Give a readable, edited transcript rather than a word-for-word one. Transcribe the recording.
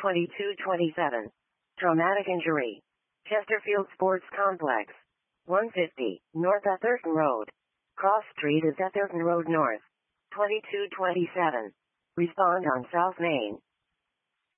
2227. Traumatic injury. Chesterfield Sports Complex. 150, North Atherton Road. Cross Street is Atherton Road North. 2227. Respond on South Main.